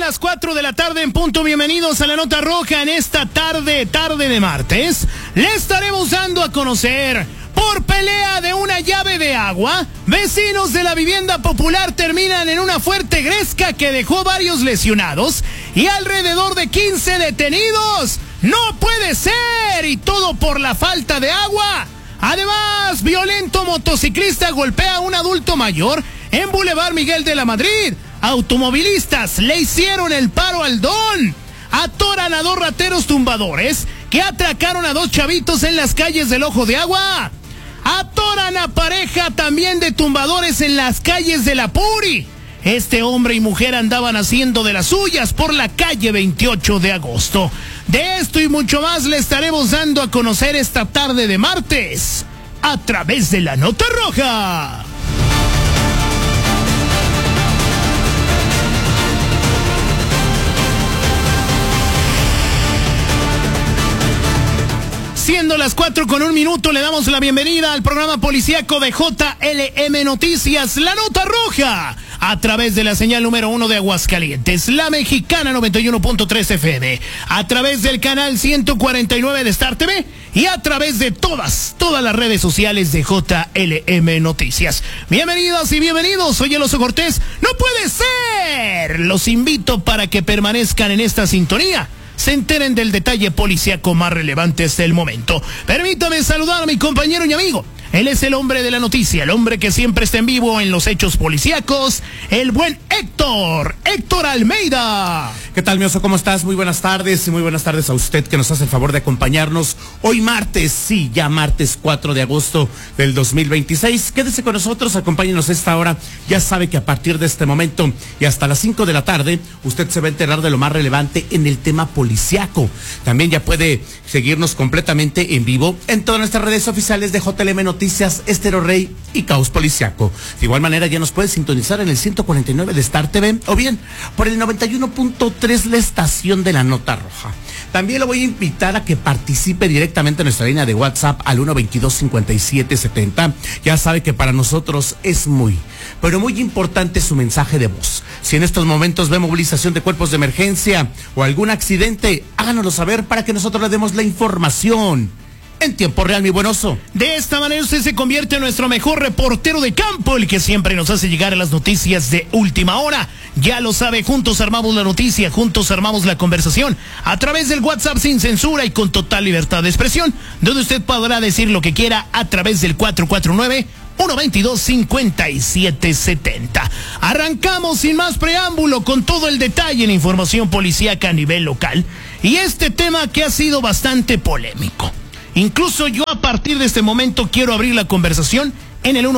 las 4 de la tarde en punto. Bienvenidos a La Nota Roja. En esta tarde de martes, le estaremos dando a conocer, por pelea de una llave de agua, vecinos de la vivienda popular terminan en una fuerte gresca que dejó varios lesionados y alrededor de 15 detenidos. ¡No puede ser! Y todo por la falta de agua. Además, violento motociclista golpea a un adulto mayor en Boulevard Miguel de la Madrid. Automovilistas le hicieron el paro al don. Atoran a 2 rateros tumbadores que atracaron a 2 chavitos en las calles del Ojo de Agua. Atoran a pareja también de tumbadores en las calles de La Puri. Este hombre y mujer andaban haciendo de las suyas por la calle 28 de agosto. De esto y mucho más le estaremos dando a conocer esta tarde de martes a través de La Nota Roja. Siendo las 4:01, le damos la bienvenida al programa policíaco de JLM Noticias, La Nota Roja, a través de la señal número 1 de Aguascalientes, La Mexicana 91.3 FM, a través del canal 149 de Star TV y a través de todas las redes sociales de JLM Noticias. Bienvenidas y bienvenidos, soy el Oso Cortés. ¡No puede ser! Los invito para que permanezcan en esta sintonía, se enteren del detalle policíaco más relevante hasta el momento. Permítame saludar a mi compañero y amigo. Él es el hombre de la noticia, el hombre que siempre está en vivo en los hechos policíacos, el buen Héctor Almeida. ¿Qué tal, mi Oso? ¿Cómo estás? Muy buenas tardes, y muy buenas tardes a usted que nos hace el favor de acompañarnos hoy martes, sí, ya martes 4 de agosto del 2026. Quédese con nosotros, acompáñenos a esta hora. Ya sabe que a partir de este momento y hasta las 5 de la tarde, usted se va a enterar de lo más relevante en el tema policíaco. También ya puede seguirnos completamente en vivo en todas nuestras redes oficiales de JLM Noticias, Estéreo Rey y Caos Policiaco. De igual manera ya nos puede sintonizar en el 149 de Star TV o bien por el 91.3, la estación de La Nota Roja. También lo voy a invitar a que participe directamente en nuestra línea de WhatsApp al 122-5770. Ya sabe que para nosotros es muy, pero muy importante su mensaje de voz. Si en estos momentos ve movilización de cuerpos de emergencia o algún accidente, háganoslo saber para que nosotros le demos la información en tiempo real, mi buen Oso. De esta manera usted se convierte en nuestro mejor reportero de campo, el que siempre nos hace llegar a las noticias de última hora. Ya lo sabe, juntos armamos la noticia, juntos armamos la conversación, a través del WhatsApp sin censura y con total libertad de expresión, donde usted podrá decir lo que quiera a través del 449-122-5770. Arrancamos sin más preámbulo con todo el detalle en información policíaca a nivel local, y este tema que ha sido bastante polémico. Incluso yo a partir de este momento quiero abrir la conversación en el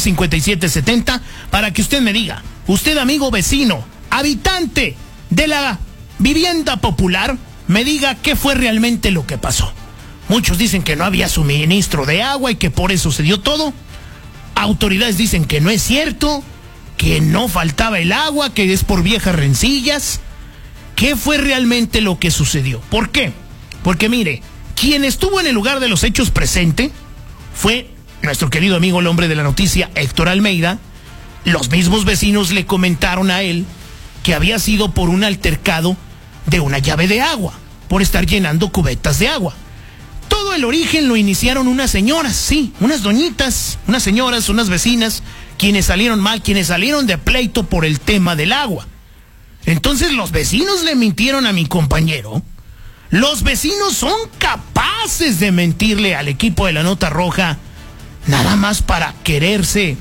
122-5770 para que usted me diga, usted amigo vecino, habitante de la vivienda popular, me diga qué fue realmente lo que pasó. Muchos dicen que no había suministro de agua y que por eso se dio todo. Autoridades dicen que no es cierto, que no faltaba el agua, que es por viejas rencillas. ¿Qué fue realmente lo que sucedió? ¿Por qué? Porque mire, quien estuvo en el lugar de los hechos presente fue nuestro querido amigo, el hombre de la noticia, Héctor Almeida. Los mismos vecinos le comentaron a él que había sido por un altercado de una llave de agua, por estar llenando cubetas de agua. Todo el origen lo iniciaron unas señoras, sí, unas doñitas, unas señoras, unas vecinas, quienes salieron mal, quienes salieron de pleito por el tema del agua. Entonces los vecinos le mintieron a mi compañero. Los vecinos son capaces de mentirle al equipo de La Nota Roja, nada más para quererse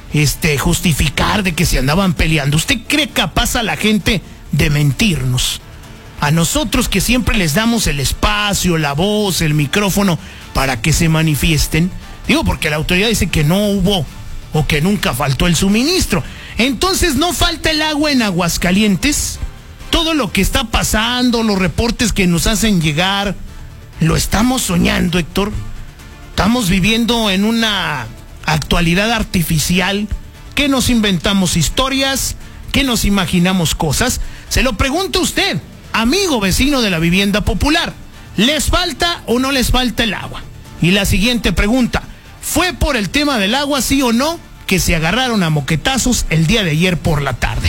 justificar de que se andaban peleando. ¿Usted cree capaz a la gente de mentirnos? A nosotros que siempre les damos el espacio, la voz, el micrófono para que se manifiesten. Digo, porque la autoridad dice que no hubo o que nunca faltó el suministro. Entonces no falta el agua en Aguascalientes. Todo lo que está pasando, los reportes que nos hacen llegar, lo estamos soñando, Héctor. Estamos viviendo en una actualidad artificial, que nos inventamos historias, que nos imaginamos cosas. Se lo pregunto a usted, amigo vecino de la vivienda popular, ¿les falta o no les falta el agua? Y la siguiente pregunta, ¿fue por el tema del agua, sí o no, que se agarraron a moquetazos el día de ayer por la tarde?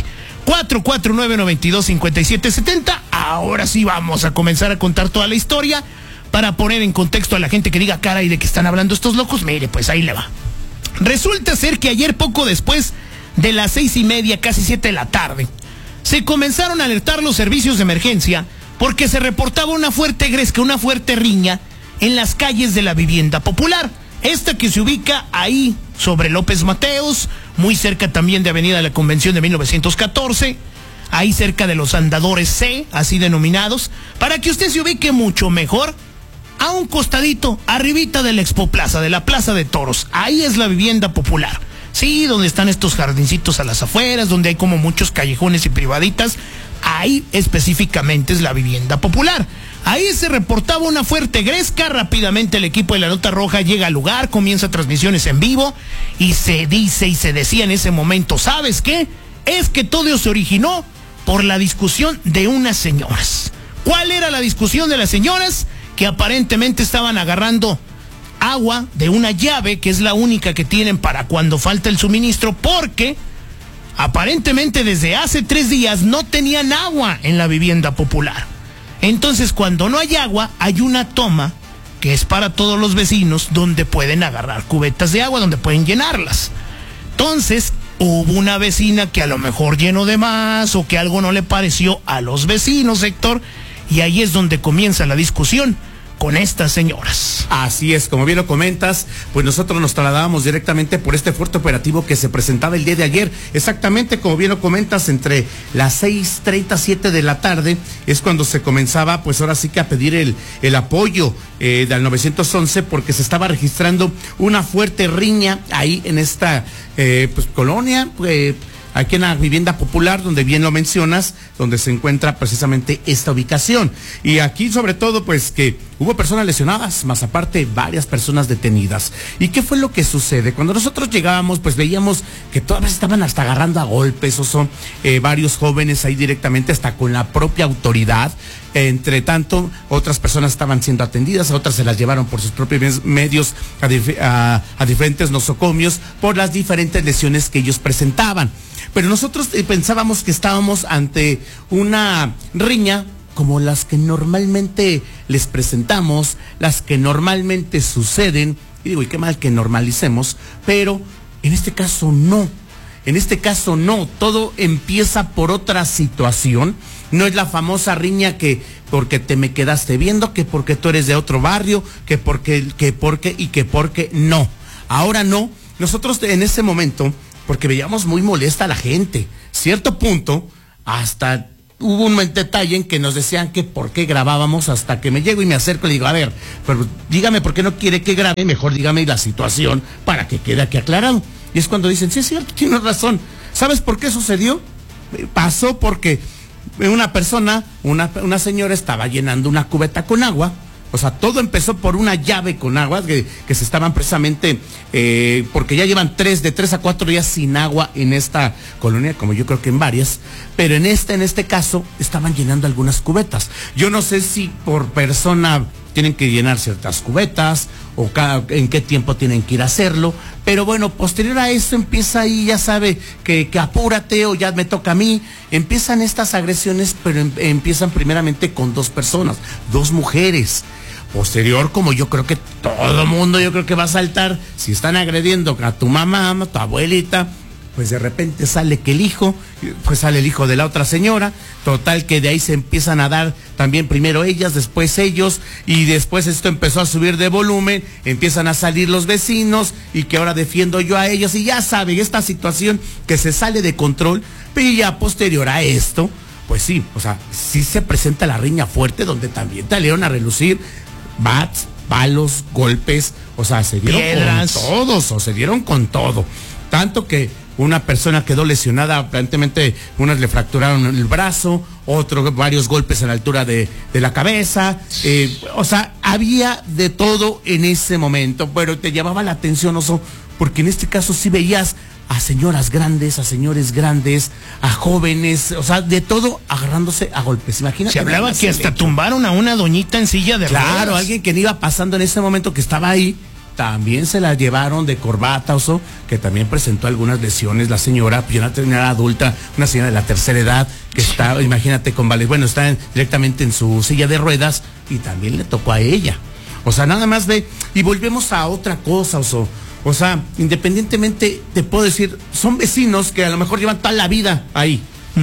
449-925770. Ahora sí vamos a comenzar a contar toda la historia para poner en contexto a la gente que diga, caray, ¿de qué están hablando estos locos? Mire, pues ahí le va. Resulta ser que ayer, poco después de las 6:30, casi 7 de la tarde, se comenzaron a alertar los servicios de emergencia porque se reportaba una fuerte gresca, una fuerte riña en las calles de la vivienda popular. Esta que se ubica ahí sobre López Mateos, muy cerca también de Avenida de la Convención de 1914, ahí cerca de los andadores C, así denominados, para que usted se ubique mucho mejor, a un costadito, arribita de la Expoplaza, de la Plaza de Toros. Ahí es la vivienda popular. Sí, donde están estos jardincitos a las afueras, donde hay como muchos callejones y privaditas. Ahí específicamente es la vivienda popular. Ahí se reportaba una fuerte gresca. Rápidamente el equipo de la Nota Roja llega al lugar, comienza transmisiones en vivo y se dice y se decía en ese momento, ¿sabes qué? Es que todo se originó por la discusión de unas señoras. ¿Cuál era la discusión de las señoras? Que aparentemente estaban agarrando agua de una llave, que es la única que tienen para cuando falta el suministro, porque aparentemente desde hace 3 días no tenían agua en la vivienda popular. Entonces, cuando no hay agua, hay una toma que es para todos los vecinos, donde pueden agarrar cubetas de agua, donde pueden llenarlas. Entonces, hubo una vecina que a lo mejor llenó de más, o que algo no le pareció a los vecinos, Héctor, y ahí es donde comienza la discusión con estas señoras. Así es, como bien lo comentas, pues nosotros nos trasladábamos directamente por este fuerte operativo que se presentaba el día de ayer. Exactamente, como bien lo comentas, entre las 6:30, 7 de la tarde, es cuando se comenzaba, pues ahora sí que a pedir el apoyo del 911, porque se estaba registrando una fuerte riña ahí en esta pues colonia, aquí en la vivienda popular, donde bien lo mencionas, donde se encuentra precisamente esta ubicación. Y aquí sobre todo, pues que hubo personas lesionadas, más aparte varias personas detenidas. ¿Y qué fue lo que sucede? Cuando nosotros llegábamos, pues veíamos que todas estaban hasta agarrando a golpes, o son varios jóvenes ahí directamente, hasta con la propia autoridad. Entre tanto, otras personas estaban siendo atendidas, a otras se las llevaron por sus propios medios a diferentes nosocomios por las diferentes lesiones que ellos presentaban. Pero nosotros pensábamos que estábamos ante una riña como las que normalmente les presentamos, las que normalmente suceden, y digo, y qué mal que normalicemos, pero en este caso no. En este caso no, todo empieza por otra situación. No es la famosa riña que porque te me quedaste viendo, que porque tú eres de otro barrio, que porque no. Ahora no, nosotros en ese momento, porque veíamos muy molesta a la gente, cierto punto, hasta hubo un detalle en que nos decían que por qué grabábamos, hasta que me llego y me acerco y le digo, a ver, pero dígame por qué no quiere que grabe, mejor dígame la situación para que quede aquí aclarado. Y es cuando dicen, sí es cierto, tienes razón. ¿Sabes por qué sucedió? Pasó porque una persona, una señora estaba llenando una cubeta con agua. O sea, todo empezó por una llave con agua que se estaban precisamente, porque ya llevan de 3 a 4 días sin agua en esta colonia, como yo creo que en varias, pero en este caso estaban llenando algunas cubetas. Yo no sé si por persona tienen que llenar ciertas cubetas o en qué tiempo tienen que ir a hacerlo, pero bueno, posterior a eso empieza ahí, ya sabe, que apúrate o ya me toca a mí. Empiezan estas agresiones, pero empiezan primeramente con 2 personas, 2 mujeres. Posterior, como yo creo que todo mundo, yo creo que va a saltar, si están agrediendo a tu mamá, a tu abuelita, pues de repente sale que el hijo, pues sale el hijo de la otra señora, total que de ahí se empiezan a dar también primero ellas, después ellos, y después esto empezó a subir de volumen, empiezan a salir los vecinos, y que ahora defiendo yo a ellos, y ya saben, esta situación que se sale de control, pero ya posterior a esto, pues sí, o sea, sí se presenta la riña fuerte, donde también salieron a relucir bats, palos, golpes, o sea, se dieron piedras con todos, o se dieron con todo. Tanto que una persona quedó lesionada, aparentemente unas le fracturaron el brazo, varios golpes a la altura de la cabeza, o sea, había de todo en ese momento, pero te llamaba la atención, Oso, porque en este caso sí veías a señoras grandes, a señores grandes, a jóvenes, o sea, de todo agarrándose a golpes. Imagínate. Se hablaba que hasta tumbaron a una doñita en silla de ruedas. Claro, alguien que iba pasando en ese momento que estaba ahí, también se la llevaron de corbata, oso, que también presentó algunas lesiones. La señora, pues ya una señora adulta, una señora de la tercera edad, que está, imagínate, está directamente en su silla de ruedas, y también le tocó a ella. O sea, nada más ve, y volvemos a otra cosa, oso. O sea, independientemente, te puedo decir, son vecinos que a lo mejor llevan toda la vida ahí.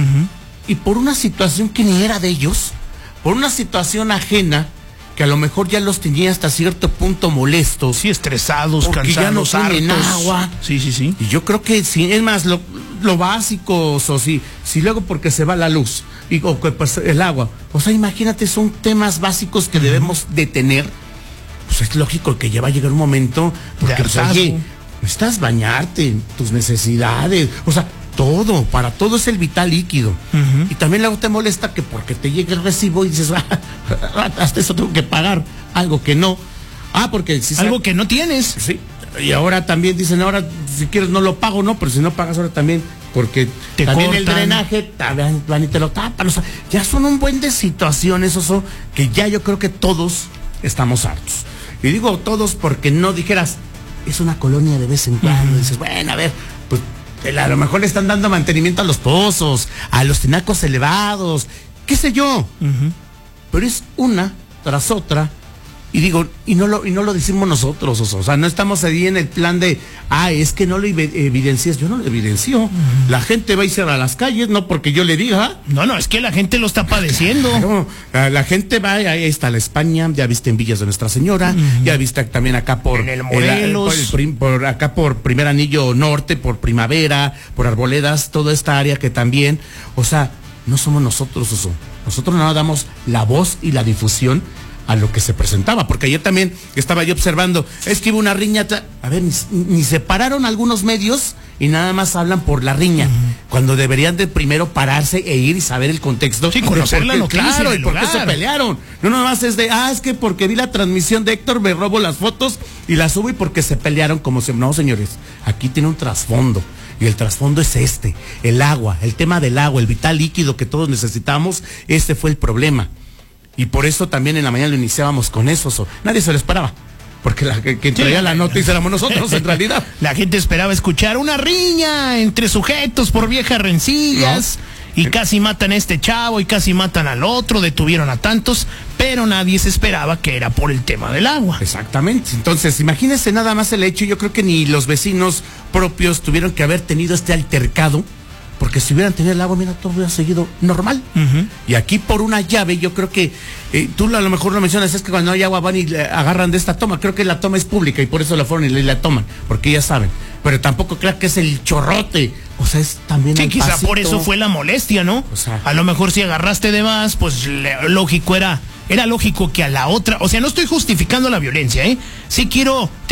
Y por una situación que ni era de ellos, por una situación ajena, que a lo mejor ya los tenía hasta cierto punto molestos. Sí, estresados, porque cansados, ya no tienen hartos. agua. Sí. Y yo creo que sí, es más, lo básico, o si luego porque se va la luz, o que pues el agua. O sea, imagínate, son temas básicos que debemos de tener. Pues es lógico que ya va a llegar un momento, porque pues, oye, necesitas bañarte, tus necesidades, o sea, para todo es el vital líquido. Y también luego te molesta que porque te llegue el recibo y dices, hasta eso tengo que pagar, algo que no. Porque si algo que no tienes. Sí. Y ahora también dicen, ahora si quieres no lo pago, no, pero si no pagas ahora también, porque te también cortan. El drenaje, van y te lo tapan. O sea, ya son un buen de situaciones, oso, que ya yo creo que todos estamos hartos. Y digo todos porque no dijeras, es una colonia de vez en cuando. Dices, bueno, a ver, pues a lo mejor le están dando mantenimiento a los pozos, a los tinacos elevados, qué sé yo. Pero es una tras otra. Y digo, y no lo decimos nosotros, o sea, no estamos ahí en el plan de, es que no lo evidencias. Yo no lo evidencio. La gente va y cierra las calles, no porque yo le diga. No, es que la gente lo está padeciendo. Claro, la gente va, ahí está la España, ya viste en Villas de Nuestra Señora, ya viste también acá en el Morelos, por acá por Primer Anillo Norte, por Primavera, por Arboledas, toda esta área que también, o sea, no somos nosotros, oso. Nosotros nada damos la voz y la difusión a lo que se presentaba, porque ayer también estaba yo observando, es que hubo una riña, a ver, ni se pararon algunos medios y nada más hablan por la riña, cuando deberían de primero pararse e ir y saber el contexto. Sí, conocer la noticia. Claro, y por qué se pelearon. No nada más es de, es que porque vi la transmisión de Héctor, me robo las fotos y las subo y porque se pelearon, como si, no, señores, aquí tiene un trasfondo. Y el trasfondo es el agua, el tema del agua, el vital líquido que todos necesitamos, este fue el problema. Y por eso también en la mañana lo iniciábamos con eso. Nadie se lo esperaba. Porque que traía la noticia éramos nosotros, en realidad. La gente esperaba escuchar una riña entre sujetos por viejas rencillas. Y casi matan a este chavo y casi matan al otro, detuvieron a tantos, pero nadie se esperaba que era por el tema del agua. Exactamente. Entonces, imagínense nada más el hecho. Yo creo que ni los vecinos propios tuvieron que haber tenido este altercado. Porque si hubieran tenido el agua, mira, todo hubiera seguido normal. Y aquí por una llave, yo creo que, tú a lo mejor lo mencionas, es que cuando hay agua van y agarran de esta toma. Creo que la toma es pública y por eso la fueron y la toman, porque ya saben. Pero tampoco creo que es el chorrote. O sea, es también sí, quizá pasito. Por eso fue la molestia, ¿no? O sea, a lo mejor si agarraste de más, pues lógico era lógico que a la otra, o sea, no estoy justificando la violencia, sí quiero